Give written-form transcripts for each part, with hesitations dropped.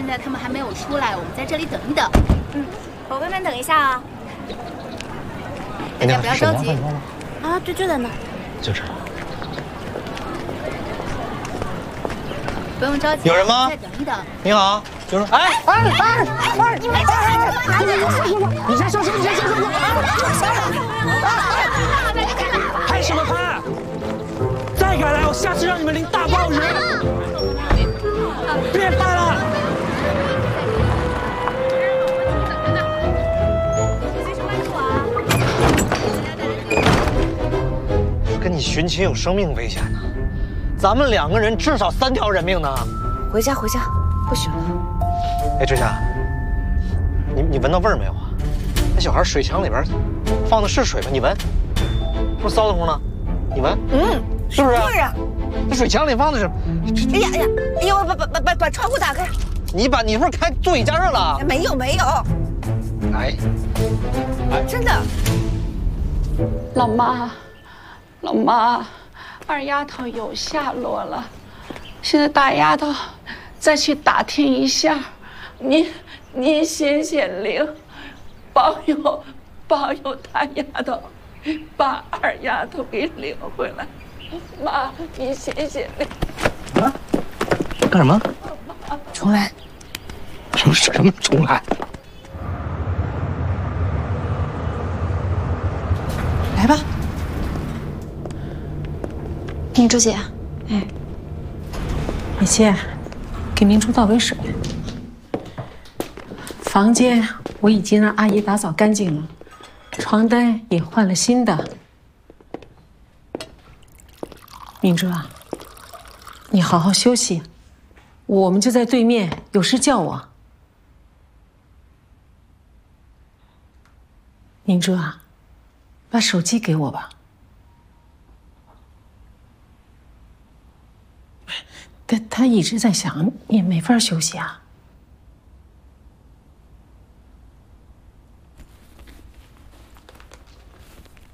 现在他们还没有出来，我们在这里等一等。 嗯，我外面等一下啊。 大家不要着急。 啊，对，就在那。 就这儿。 不用着急。 有人吗？ 再等一等。 你好，有人。哎， 你没事， 你先收手，你先收手。拍什么拍？再敢来，我下次让你们淋大暴雨！别拍了！跟你寻亲有生命危险呢，咱们2个人至少3条人命呢。 回家，不许了。 哎，春夏，你闻到味儿没有啊？那小孩水枪里边放的是水吗？你闻，不是骚得慌呢？你闻，是不是？ 味儿啊！ 这水枪里放的是…… 哎呦，把窗户打开。 你不是开座椅加热了？ 没有。 哎， 真的。 老妈，二丫头有下落了，现在大丫头再去打听一下，您显灵，保佑大丫头把二丫头给领回来。妈，你显灵。 啊？干什么？ 重来。 什么重来？ 来吧。明珠姐， 哎，美琪，给明珠倒杯水。房间我已经让阿姨打扫干净了，床单也换了新的。明珠啊，你好好休息，我们就在对面，有事叫我。明珠啊，把手机给我吧。他一直在想，也没法休息啊。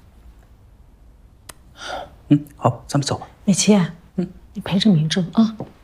好，咱们走吧。 美琪，你陪着明珠啊。